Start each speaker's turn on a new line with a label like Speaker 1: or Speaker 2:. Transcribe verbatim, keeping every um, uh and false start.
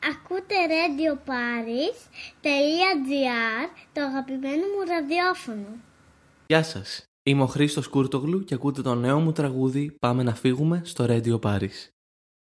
Speaker 1: ακούτε Radio Paris.gr, το αγαπημένο μου ραδιόφωνο.
Speaker 2: Γεια σας, είμαι ο Χρήστος Κούρτογλου και ακούτε το νέο μου τραγούδι «Πάμε να φύγουμε» στο Radio Paris.